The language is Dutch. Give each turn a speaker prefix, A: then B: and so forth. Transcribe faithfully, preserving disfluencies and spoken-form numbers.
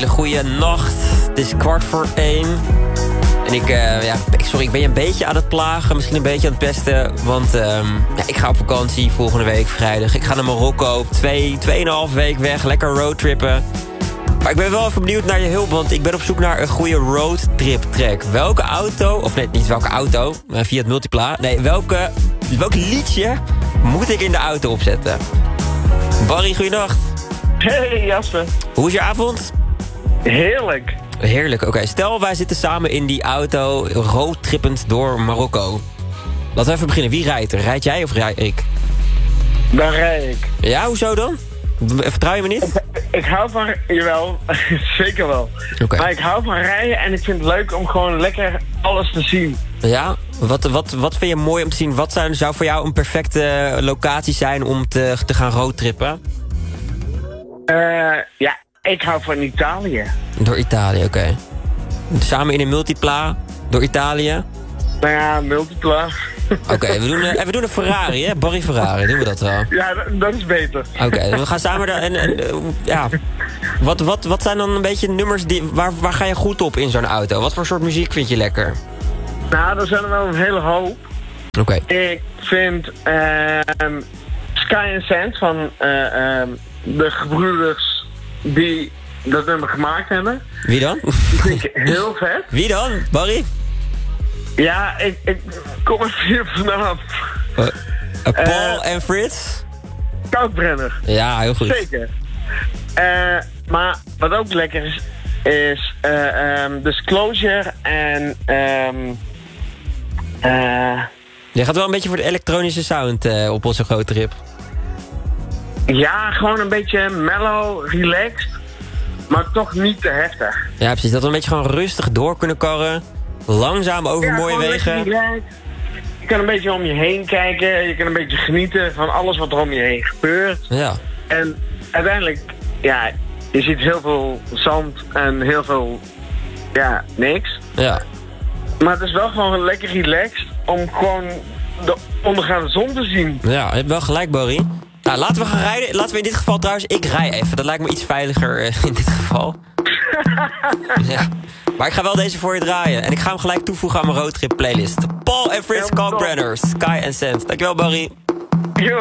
A: hele goede nacht. Het is kwart voor één. En ik, uh, ja, sorry, ik ben je een beetje aan het plagen. Misschien een beetje aan het pesten. Want um, ja, ik ga op vakantie volgende week vrijdag. Ik ga naar Marokko. Twee, tweeënhalf week weg. Lekker roadtrippen. Maar ik ben wel even benieuwd naar je hulp. Want ik ben op zoek naar een goede roadtrip track. Welke auto, of nee, niet welke auto. Via het Multipla. Nee, welke, welk liedje moet ik in de auto opzetten? Barry, goeienacht.
B: Hey Jasper.
A: Hoe is je avond?
B: Heerlijk.
A: Heerlijk, oké. Okay. Stel, wij zitten samen in die auto roadtrippend door Marokko. Laten we even beginnen. Wie rijdt er? Rijd jij of rijd ik?
B: Dan rij ik.
A: Ja, hoezo dan? Vertrouw je me niet?
B: Ik, ik hou van... Jawel, zeker wel.
A: Okay.
B: Maar ik hou van rijden en ik vind het leuk om gewoon lekker alles te zien.
A: Ja? Wat, wat, wat vind je mooi om te zien? Wat zou, zou voor jou een perfecte locatie zijn om te, te gaan roadtrippen?
B: Uh, ja, ik hou van Italië.
A: Door Italië, oké. Okay. Samen in een multipla door Italië?
B: Nou ja, multipla.
A: Oké, okay, we, doen, uh, we doen een Ferrari, hè? Barry Ferrari, doen we dat wel?
B: Ja, dat, dat is beter.
A: Oké, okay, we gaan samen daar en, en uh, ja. Wat, wat, wat zijn dan een beetje nummers, die, waar, waar ga je goed op in zo'n auto? Wat voor soort muziek vind je lekker?
B: Nou, er zijn er wel een hele hoop.
A: Oké. Okay.
B: Ik vind uh, Sky and Sand van uh, uh, de gebroeders die dat nummer gemaakt hebben.
A: Wie dan?
B: Die vind ik heel vet.
A: Wie dan, Barry?
B: Ja, ik, ik kom er hier vanaf.
A: Uh, uh, Paul uh, en Frits?
B: Koudbrenner.
A: Ja, heel goed.
B: Zeker. Uh, maar wat ook lekker is, is uh, um, Disclosure en... Um, uh,
A: Je gaat wel een beetje voor de elektronische sound uh, op onze grote trip.
B: Ja, gewoon een beetje mellow, relaxed, maar toch niet te heftig.
A: Ja, precies. Dat we een beetje gewoon rustig door kunnen karren. Langzaam over
B: ja,
A: mooie wegen.
B: Je kan een beetje om je heen kijken. Je kan een beetje genieten van alles wat er om je heen gebeurt.
A: Ja.
B: En uiteindelijk, ja, je ziet heel veel zand en heel veel, ja, niks.
A: Ja.
B: Maar het is wel gewoon lekker relaxed om gewoon de ondergaande zon te zien.
A: Ja, je hebt wel gelijk, Barry. Nou, laten we gaan rijden. Laten we in dit geval trouwens, ik rij even. Dat lijkt me iets veiliger uh, in dit geval. Ja. Maar ik ga wel deze voor je draaien. En ik ga hem gelijk toevoegen aan mijn roadtrip playlist. Paul en Frits Kalkbrenner, Sky and Sand. Dankjewel, Barry.
B: Yo.